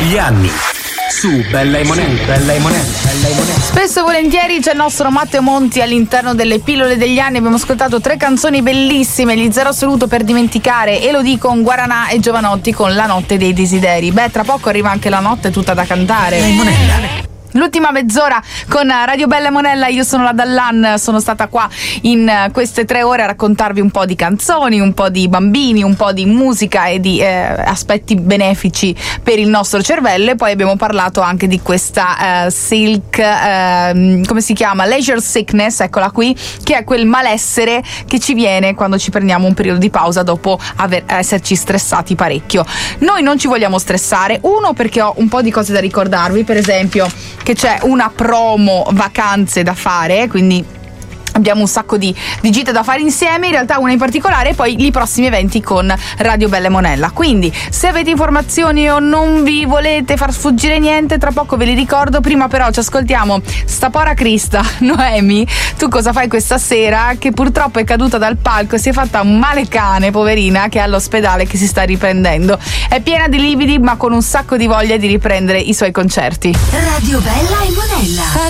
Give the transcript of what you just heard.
Gli anni su Bella e Monella. Spesso e volentieri c'è il nostro Matteo Monti all'interno delle pillole degli anni. Abbiamo ascoltato 3 canzoni bellissime: Gli Zero Assoluto, Per dimenticare, Elodie con Guaranà e Giovanotti con La notte dei desideri. Beh, tra poco arriva anche la notte tutta da cantare. L'ultima mezz'ora con Radio Bella e Monella. Io sono la Dallan, sono stata qua in queste 3 ore a raccontarvi un po' di canzoni, un po' di bambini, un po' di musica e di aspetti benefici per il nostro cervello. E poi abbiamo parlato anche di questa silk, come si chiama? Leisure sickness, eccola qui, che è quel malessere che ci viene quando ci prendiamo un periodo di pausa dopo esserci stressati parecchio. Noi non ci vogliamo stressare, uno perché ho un po' di cose da ricordarvi, per esempio che c'è una promo vacanze da fare, quindi abbiamo un sacco di gite da fare insieme, in realtà una in particolare, e poi i prossimi eventi con Radio Bella e Monella. Quindi se avete informazioni o non vi volete far sfuggire niente, tra poco ve li ricordo. Prima però ci ascoltiamo Stapora Crista. Noemi, tu cosa fai questa sera? Che purtroppo è caduta dal palco e si è fatta un male cane, poverina, che è all'ospedale, che si sta riprendendo. È piena di lividi ma con un sacco di voglia di riprendere i suoi concerti. Radio Bella e Monella.